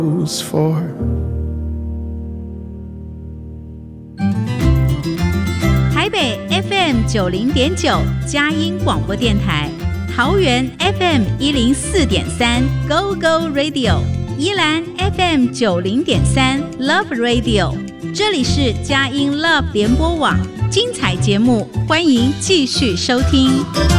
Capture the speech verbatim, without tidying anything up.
for 台北 F M 九零点九佳音广播电台，桃园 F M 一零四点三 Go Go Radio， 宜兰 F M 九零点三 Love Radio， 这里是佳音 Love 联播网，精彩节目欢迎继续收听。